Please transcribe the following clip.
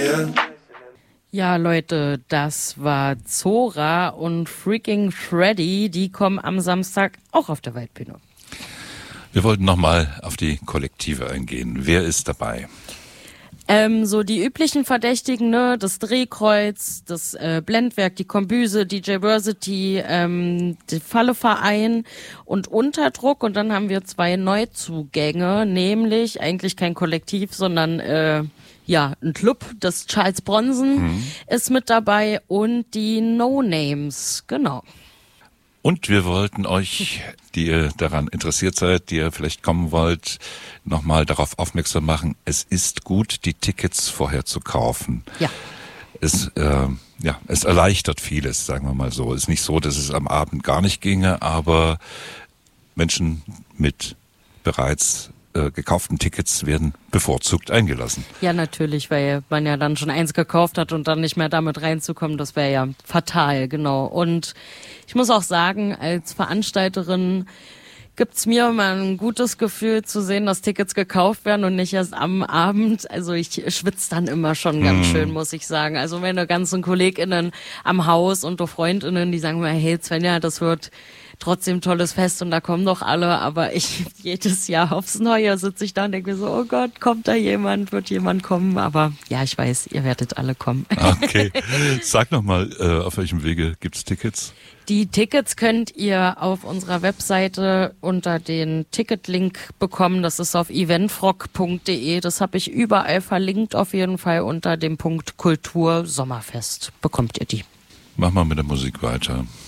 Ja, Leute, das war Zora und Freaking Freddy. Die kommen am Samstag auch auf der Waldbühne. Wir wollten nochmal auf die Kollektive eingehen. Wer ist dabei? So die üblichen Verdächtigen, ne, das Drehkreuz, das Blendwerk, die Kombüse, DJ Versity, die Falleverein und Unterdruck. Und dann haben wir 2 Neuzugänge, nämlich eigentlich kein Kollektiv, sondern ein Club. Das Charles Bronson ist mit dabei und die No Names, genau. Und wir wollten euch, die ihr daran interessiert seid, die ihr vielleicht kommen wollt, nochmal darauf aufmerksam machen, es ist gut, die Tickets vorher zu kaufen. Ja. Es erleichtert vieles, sagen wir mal so. Es ist nicht so, dass es am Abend gar nicht ginge, aber Menschen mit bereits gekauften Tickets werden bevorzugt eingelassen. Ja, natürlich, weil man ja dann schon eins gekauft hat und dann nicht mehr damit reinzukommen, das wäre ja fatal, genau. Und ich muss auch sagen, als Veranstalterin gibt's mir immer ein gutes Gefühl zu sehen, dass Tickets gekauft werden und nicht erst am Abend. Also ich schwitze dann immer schon ganz schön, muss ich sagen. Also meine ganzen KollegInnen am Haus und auch FreundInnen, die sagen mir, hey Svenja, das wird trotzdem tolles Fest und da kommen doch alle, aber jedes Jahr aufs Neue sitze ich da und denke mir so, oh Gott, kommt da jemand, wird jemand kommen, aber ja, ich weiß, ihr werdet alle kommen. Okay, sag nochmal, auf welchem Wege gibt's Tickets? Die Tickets könnt ihr auf unserer Webseite unter den Ticketlink bekommen, das ist auf eventfrog.de, das habe ich überall verlinkt, auf jeden Fall unter dem Punkt Kultur Sommerfest bekommt ihr die. Mach mal mit der Musik weiter.